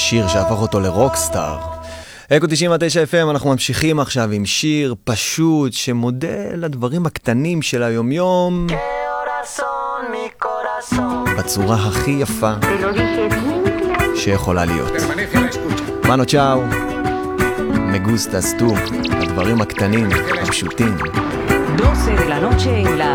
שיר שהפך אותו לרוקסטאר. אקו 99 FM, אנחנו ממשיכים עכשיו עם שיר פשוט שמודה לדברים הקטנים של היומיום בצורה הכי יפה שיכולה להיות. מנו צ'או, מגוסטס טו, הדברים הקטנים, הפשוטים. 12 de la noche en la